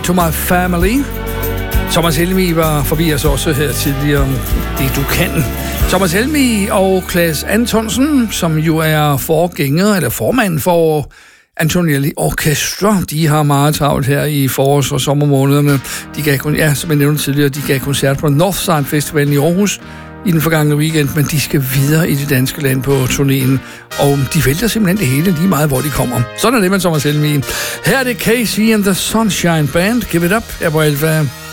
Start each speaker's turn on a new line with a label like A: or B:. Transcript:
A: to My Family. Thomas Helmig var forbi os også her tidligere. Det du kan. Thomas Helmig og Claes Antonsen, som jo er formand for Antonielli Orchestra, de har meget travlt her i forårs- og sommermånederne. De gav, som jeg nævnte tidligere, de gav koncert på Northside Festivalen i Aarhus i den forgangne weekend, men de skal videre i det danske land på turnéen, og de vælter simpelthen det hele lige meget, hvor de kommer. Sådan er det med Thomas Helmig. Her er det Casey and the Sunshine Band. Give it up her på Alfa.